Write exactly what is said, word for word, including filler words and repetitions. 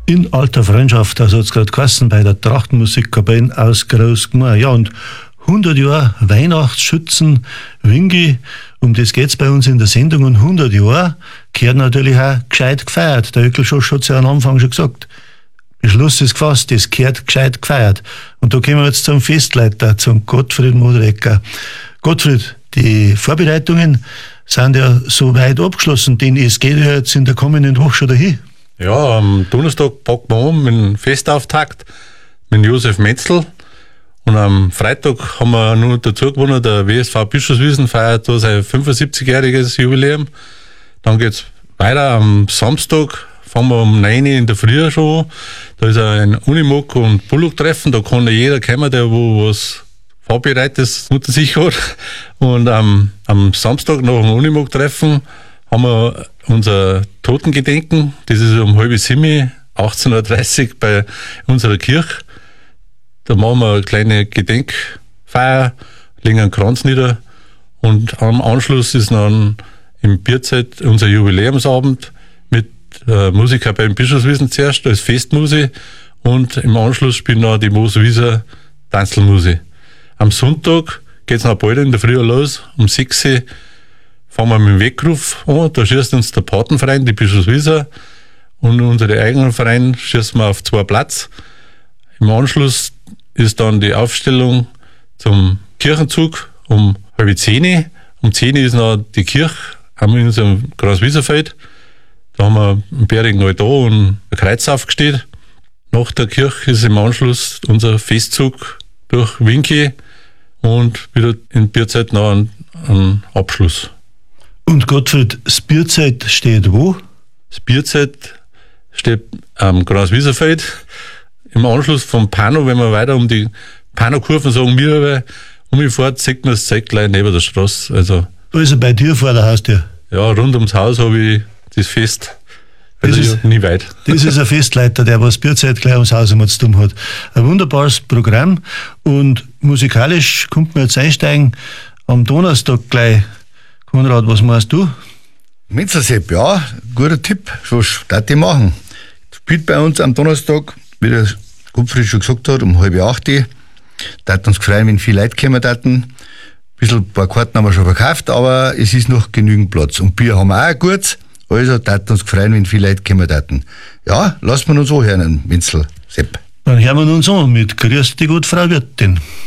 In alter Freundschaft, also hat es gerade geheißen, bei der Trachtenmusikkapelle aus Großgmar. Ja, und hundert Jahre Weihnachtsschützen, Wingi, um das geht es bei uns in der Sendung. Und hundert Jahre gehört natürlich auch gescheit gefeiert. Der Öckelschosch hat es ja am Anfang schon gesagt. Beschluss ist gefasst, das gehört gescheit gefeiert. Und da kommen wir jetzt zum Festleiter, zum Gottfried Moderecker. Gottfried, die Vorbereitungen sind ja so weit abgeschlossen, denn es geht ja jetzt in der kommenden Woche schon dahin. Ja, am Donnerstag packen wir um mit dem Festauftakt mit Josef Metzl. Und am Freitag haben wir nur dazu gewonnen, der W S V Bischofswiesen feiert da sein fünfundsiebzigjähriges Jubiläum. Dann geht's weiter am Samstag, fangen wir um neun Uhr in der Früh schon an. Da ist ein Unimog- und Bullock-Treffen, da kann ja jeder kommen, der wo was Vorbereitetes unter sich hat. Und am, am Samstag nach dem Unimog-Treffen haben wir unser Totengedenken, das ist um halb sieben, achtzehn Uhr dreißig bei unserer Kirche. Da machen wir eine kleine Gedenkfeier, legen einen Kranz nieder und am Anschluss ist dann im Bierzeit unser Jubiläumsabend mit äh, Musiker beim Bischofswiesen zuerst als Festmusik und im Anschluss spielen dann die Mooswieser Tanzelmusik. Am Sonntag geht's noch bald in der Früh los, um sechs Uhr fangen wir mit dem Weckruf an, da schießt uns der Patenverein, die Bischofswieser, und unsere eigenen Verein schießen wir auf zwei Platz. Im Anschluss ist dann die Aufstellung zum Kirchenzug um halb zehn. Um zehn ist noch die Kirche in unserem Großwieserfeld. Da haben wir einen bärigen Altar und ein Kreuz aufgestellt. Nach der Kirche ist im Anschluss unser Festzug durch Winki und wieder in Bierzeit noch ein, ein Abschluss. Und Gottfried, das Bierzeit steht wo? Das Bierzeit steht am Großwieserfeld. Im Anschluss vom Pano, wenn wir weiter um die Pano-Kurven sagen wir, weil umgefährt sieht man das Zeitgleich neben der Straße. Also, also bei dir vor der Haustür? Ja, rund ums Haus habe ich das Fest. Also das ist, nie weit. Das ist ein Festleiter, der was Bierzeit gleich ums Haus einmal zu tun hat. Ein wunderbares Programm und musikalisch kommt man jetzt einsteigen am Donnerstag gleich. Konrad, was meinst du? Metzlersepp, ja, guter Tipp. Was darf ich machen? Spielt bei uns am Donnerstag, wie der Gottfried schon gesagt hat, um halb acht. Darf uns freuen, wenn viele Leute kommen daten. Ein bisschen, ein paar Karten haben wir schon verkauft, aber es ist noch genügend Platz. Und Bier haben wir auch gut. Also darf uns freuen, wenn viele Leute kommen daten. Ja, lassen wir uns anhören, Metzlersepp. Dann hören wir uns an mit Grüß dich gut, Frau Wirtin.